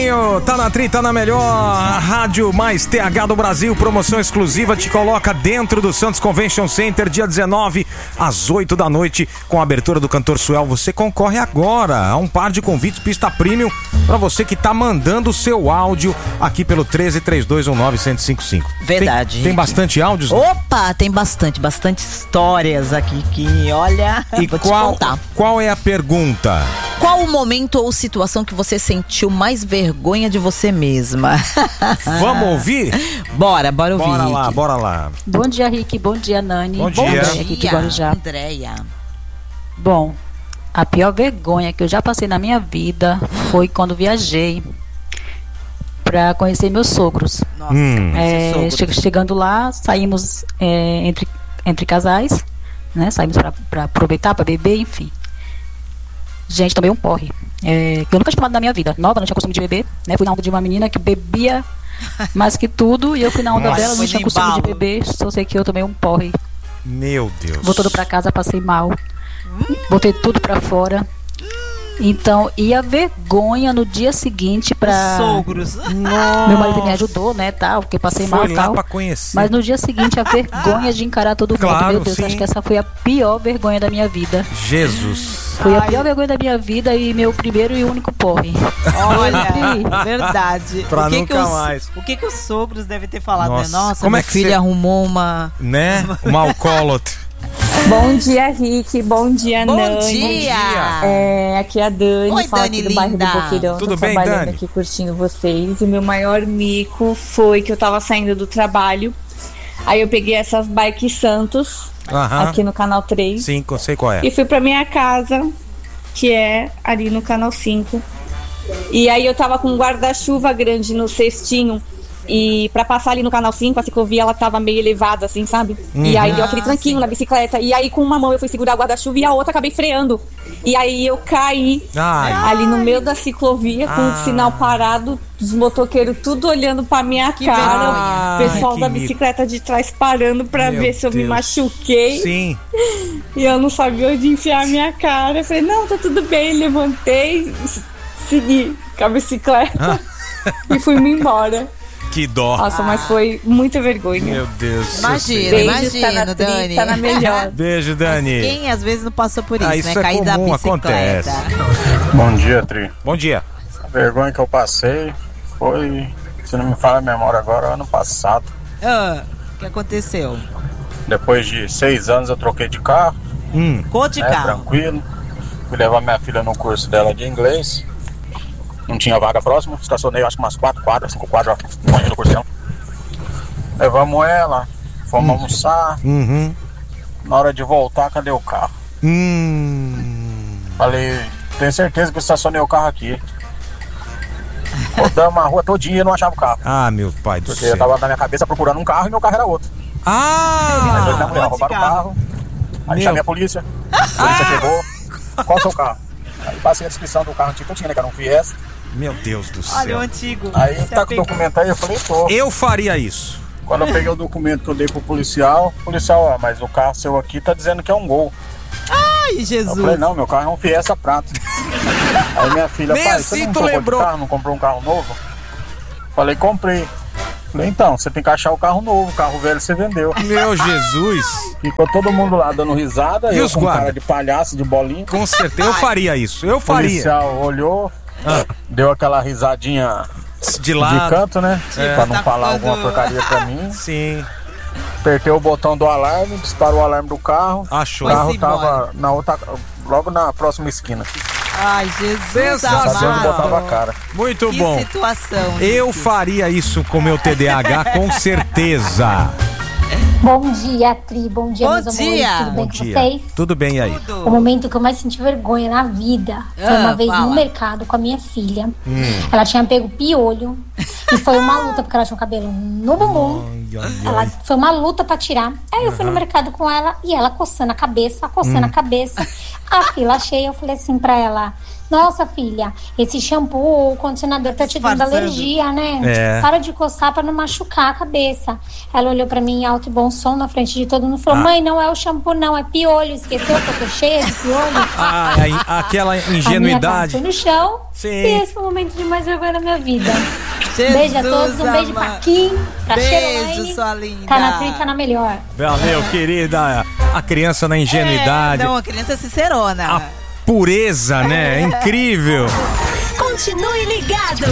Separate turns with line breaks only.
Pedrinho, tá na Tri, tá na melhor rádio mais TH do Brasil. Promoção exclusiva te coloca dentro do Santos Convention Center, dia 19, às 8 da noite, com a abertura do Cantor Suel. Você concorre agora a um par de convites pista premium pra você que tá mandando o seu áudio aqui pelo 1332191055.
Verdade.
Tem bastante áudios?
Opa, tem bastante histórias aqui que, olha,
E
vou te contar.
qual é a pergunta?
Qual o momento ou situação que você sentiu mais vergonha de você mesma?
Vamos ouvir?
Bora ouvir.
Bora lá.
Bom dia, Rick. Bom dia, Nani.
Bom dia.
Andréia aqui de Guarujá.
Andréia.
Bom, a pior vergonha que eu já passei na minha vida foi quando viajei para conhecer meus sogros.
Nossa,
Chegando lá, saímos entre casais, né? Saímos para aproveitar, para beber, enfim. Gente, tomei um porre. Que eu nunca tinha tomado na minha vida. Nova, não tinha costume de beber, né? Fui na onda de uma menina que bebia mais que tudo. E eu fui na onda dela, não tinha costume de beber. Só sei que eu tomei um porre.
Meu Deus.
Voltando pra casa, passei mal. Botei tudo pra fora. Então, e a vergonha no dia seguinte pra...
Sogros.
Meu marido me ajudou, né, tal, porque passei mal e tal.
Pra conhecer.
Mas no dia seguinte, a vergonha de encarar todo mundo.
Claro,
Meu Deus,
sim.
acho que essa foi a pior vergonha da minha vida.
Jesus.
Foi a pior vergonha da minha vida e meu primeiro e único porre.
Olha, verdade.
Pra nunca mais.
O que os sogros devem ter falado,
Nossa.
né? Nossa,
Como
meu
é que
filho
você-
arrumou uma...
Né? Uma alcoólatra.
Bom dia, Rick. Bom dia,
Bom
Nani.
dia!
Aqui é a Dani,
Oi,
fala
Dani
aqui do bairro
linda.
do Boqueirão.
Tudo
Tô
bem,
trabalhando
Dani?
aqui, curtindo vocês. E meu maior mico foi que eu tava saindo do trabalho. Aí eu peguei essas bikes Santos,
Aham.
aqui no Canal 3.
Sim, eu sei qual é.
E fui pra minha casa, que é ali no Canal 5. E aí eu tava com um guarda-chuva grande no cestinho. E pra passar ali no Canal 5, a ciclovia ela tava meio elevada, assim, sabe? E aí deu aquele tranquinho na bicicleta. E aí com uma mão eu fui segurar o guarda-chuva e a outra acabei freando. E aí eu caí
Ai.
ali no meio da ciclovia com o sinal parado, os motoqueiros tudo olhando pra minha cara.
vergonha.
O pessoal
Ai,
da
que mico.
bicicleta de trás parando pra
Meu
ver se eu me
Deus.
machuquei.
Sim.
E eu não sabia onde enfiar a minha cara. Eu falei, não, tá tudo bem. Levantei, segui com a bicicleta e fui-me embora.
Que dó.
Nossa, mas foi muita vergonha.
Meu Deus.
Imagina,
Beijos, tá na
imagina,
tri,
Dani.
tá na melhor.
Beijo, Dani.
Quem às vezes não passou por isso,
Isso
né?
é
Cair da
comum,
bicicleta.
acontece.
Bom dia, Tri.
Bom dia.
A vergonha que eu passei foi, se não me falha a memória agora, ano passado.
O que aconteceu?
Depois de 6 anos eu troquei de carro,
Conte de
né,
carro.
tranquilo. Fui levar minha filha no curso dela de inglês. Não tinha vaga próxima, estacionei acho que umas 4 quadras, 5 quadras longe do curso dela. Levamos ela, fomos almoçar. Na hora de voltar, cadê o carro? Falei, tenho certeza que eu estacionei o carro aqui. Rodamos a rua todinha e não achava o carro.
Ah, meu pai do
Porque
céu.
eu tava na minha cabeça procurando um carro e meu carro era outro. Aí
Ah!
na mulher roubaram o carro. Aí
Meu.
chamei a polícia. A polícia chegou. Qual é o seu carro? Aí passei a descrição do carro antigo que eu tinha, né? Que era um Fiesta.
Meu Deus do
Olha o
céu.
antigo.
Aí
Você
tá com o
apegou.
documento aí, eu falei, tô.
Eu faria isso.
Quando eu peguei o documento que eu dei pro policial, ó, mas o carro seu aqui tá dizendo que é um Gol.
Ai,
Eu
Jesus.
falei, não, meu carro é um Fiesta prata. Aí minha filha,
Nem
pai,
assim
você não
tu
trocou
lembrou.
de carro, não comprou um carro novo? Falei, comprei. Falei, então, você tem que achar o carro novo, o carro velho você vendeu.
Meu Jesus.
Ficou todo mundo lá dando risada,
E
eu
os
com
guarda?
cara de palhaço, de bolinha.
Com certeza. Eu faria isso. Eu
O
faria.
policial olhou, deu aquela risadinha
De
de
lado.
canto, né? Pra não
tá
falar
falando-
alguma porcaria pra mim.
Sim.
Apertei o botão do alarme, disparou o alarme do carro.
Achou.
O carro
Foi-se embora.
tava na outra, logo na próxima esquina.
Ai, Jesus
Sensacional.
Sabia onde botava a
amado.
cara.
Muito
Que
bom.
situação.
Eu
gente.
faria isso com meu TDAH, com certeza.
Bom dia, Tri. Bom dia,
Bom
meus amores.
dia.
Tudo bem
Bom
com
dia.
vocês?
Tudo bem e aí?
O
Tudo.
momento que eu mais senti vergonha na vida foi uma vez
fala.
no mercado com a minha filha. Ela tinha pego piolho e foi uma luta porque ela tinha o cabelo no bumbum. Ela foi uma luta pra tirar. Aí eu fui no mercado com ela e ela coçando a cabeça, coçando a cabeça. A fila cheia, eu falei assim pra ela: Nossa, filha, esse shampoo ou condicionador tá te dando
Disfarçando.
alergia, né?
É.
Para de coçar pra não machucar a cabeça. Ela olhou pra mim em alto e bom som na frente de todo mundo e falou: mãe, não é o shampoo não, é piolho. Esqueceu que eu tô cheia de piolho?
Aquela
A minha
ingenuidade.
cara foi no chão.
Sim.
E esse foi o momento de mais vergonha da minha vida.
Jesus,
Beijo a todos, um beijo pra
amado.
Kim, pra
Beijo,
Cheroline.
sua linda.
Tá na trinca, na melhor.
Valeu, querida. A criança na ingenuidade.
Não, a criança sincerona.
A pureza, né? É incrível.
Continue ligado.